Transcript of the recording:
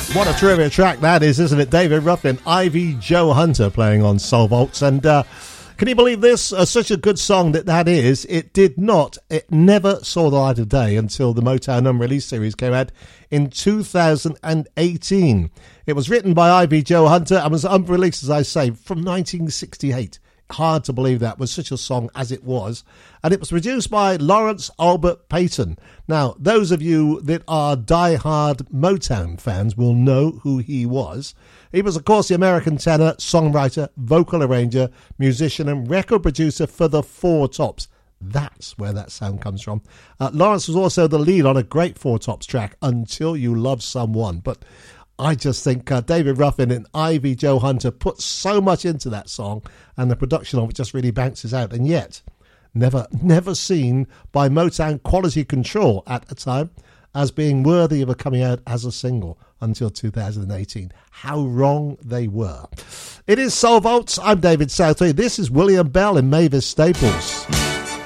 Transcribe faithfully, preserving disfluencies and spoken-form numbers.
What a terrific track that is, isn't it? David Ruffin, Ivy Joe Hunter playing on Soul Vaults. And uh, can you believe this? Uh, such a good song that that is. It did not, it never saw the light of day until the Motown Unreleased series came out in two thousand eighteen. It was written by Ivy Joe Hunter and was unreleased, as I say, from nineteen sixty-eight. Hard to believe that was such a song as it was. And it was produced by Lawrence Albert Payton. Now, those of you that are die-hard Motown fans will know who he was. He was, of course, the American tenor, songwriter, vocal arranger, musician and record producer for the Four Tops. That's where that sound comes from. Uh, Lawrence was also the lead on a great Four Tops track, Until You Love Someone. But I just think uh, David Ruffin and Ivy Joe Hunter put so much into that song, and the production of it just really bounces out. And yet, never, never seen by Motown Quality Control at the time as being worthy of a coming out as a single until two thousand eighteen. How wrong they were. It is Soul Vaults. I'm David Southey. This is William Bell and Mavis Staples.